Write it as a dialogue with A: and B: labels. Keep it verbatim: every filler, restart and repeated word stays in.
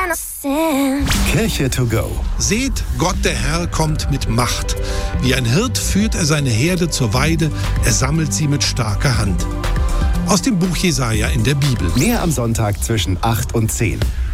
A: Kirche to go.
B: Seht, Gott der Herr kommt mit Macht. Wie ein Hirt führt er seine Herde zur Weide, er sammelt sie mit starker Hand. Aus dem Buch Jesaja in der Bibel.
A: Mehr am Sonntag zwischen acht und zehn.